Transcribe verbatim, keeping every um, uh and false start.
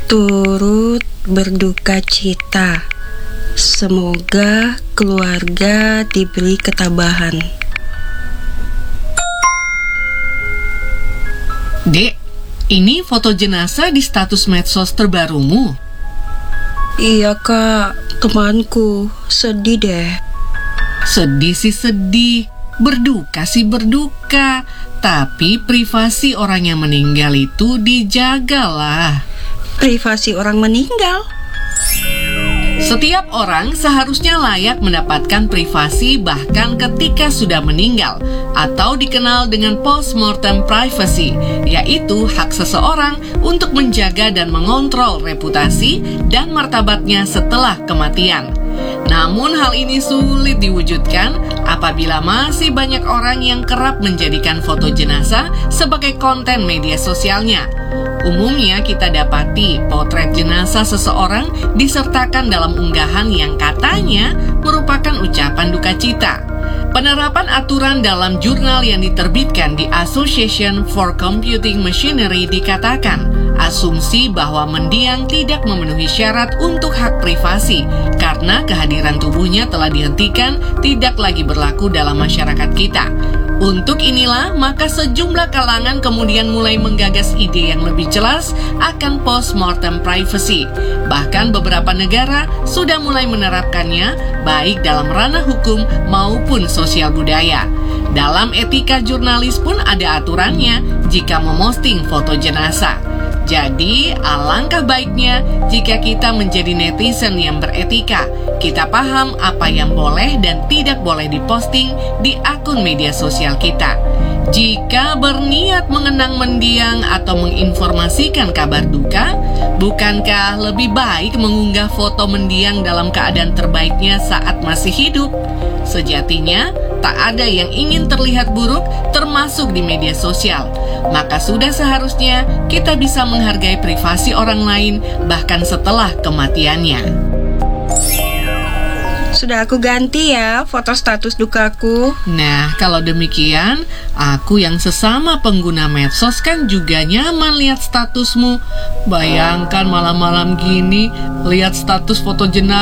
Turut berduka cita. Semoga keluarga diberi ketabahan. Dek, ini foto jenazah di status medsos terbarumu. Iya kak, temanku. Sedih deh. Sedih sih sedih, berduka sih berduka. Tapi privasi orang yang meninggal itu dijagalah. Privasi orang meninggal? Setiap orang seharusnya layak mendapatkan privasi bahkan ketika sudah meninggal, atau dikenal dengan postmortem privacy, yaitu hak seseorang untuk menjaga dan mengontrol reputasi dan martabatnya setelah kematian. Namun hal ini sulit diwujudkan apabila masih banyak orang yang kerap menjadikan foto jenazah sebagai konten media sosialnya. Umumnya kita dapati potret jenazah seseorang disertakan dalam unggahan yang katanya merupakan ucapan duka cita. Penerapan aturan dalam jurnal yang diterbitkan di Association for Computing Machinery dikatakan asumsi bahwa mendiang tidak memenuhi syarat untuk hak privasi karena kehadiran tubuhnya telah dihentikan tidak lagi berlaku dalam masyarakat kita. Untuk inilah, maka sejumlah kalangan kemudian mulai menggagas ide yang lebih jelas akan postmortem privacy. Bahkan beberapa negara sudah mulai menerapkannya, baik dalam ranah hukum maupun sosial budaya. Dalam etika jurnalis pun ada aturannya jika memosting foto jenazah. Jadi, alangkah baiknya jika kita menjadi netizen yang beretika. Kita paham apa yang boleh dan tidak boleh diposting di akun media sosial kita. Jika berniat mengenang mendiang atau menginformasikan kabar duka, bukankah lebih baik mengunggah foto mendiang dalam keadaan terbaiknya saat masih hidup? Sejatinya, tak ada yang ingin terlihat buruk termasuk di media sosial. Maka sudah seharusnya kita bisa menghargai privasi orang lain bahkan setelah kematiannya. Sudah aku ganti ya foto status dukaku. Nah, kalau demikian, aku yang sesama pengguna medsos kan juga nyaman lihat statusmu. Bayangkan malam-malam gini lihat status foto jenazah